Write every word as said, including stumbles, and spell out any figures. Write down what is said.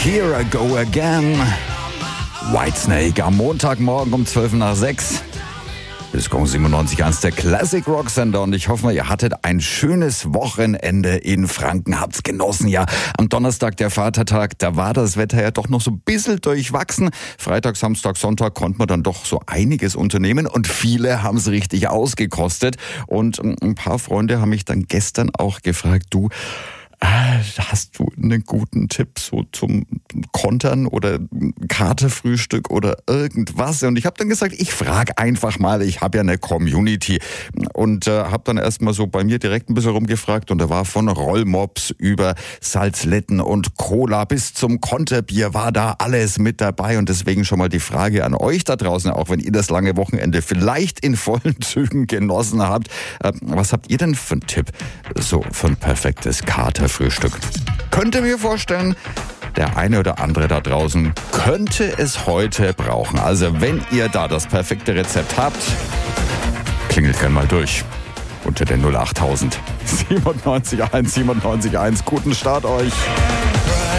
Here I Go Again. Whitesnake am Montagmorgen um zwölf nach sechs. Disco siebenundneunzig Komma eins, der Classic Rock Sender, und ich hoffe mal, ihr hattet ein schönes Wochenende in Franken, habt's genossen. Ja, am Donnerstag, der Vatertag, da war das Wetter ja doch noch so ein bisschen durchwachsen. Freitag, Samstag, Sonntag konnte man dann doch so einiges unternehmen und viele haben es richtig ausgekostet. Und ein paar Freunde haben mich dann gestern auch gefragt, du, hast du einen guten Tipp so zum Kontern oder Katerfrühstück oder irgendwas? Und ich habe dann gesagt, ich frage einfach mal, ich habe ja eine Community. Und äh, habe dann erstmal so bei mir direkt ein bisschen rumgefragt, und da war von Rollmops über Salzletten und Cola bis zum Konterbier war da alles mit dabei. Und deswegen schon mal die Frage an euch da draußen, auch wenn ihr das lange Wochenende vielleicht in vollen Zügen genossen habt. Äh, was habt ihr denn für einen Tipp so für ein perfektes Katerfrühstück? Frühstück. Könnte mir vorstellen, der eine oder andere da draußen könnte es heute brauchen. Also wenn ihr da das perfekte Rezept habt, klingelt gerne mal durch unter der null acht tausend siebenundneunzig eins siebenundneunzig eins. Guten Start euch!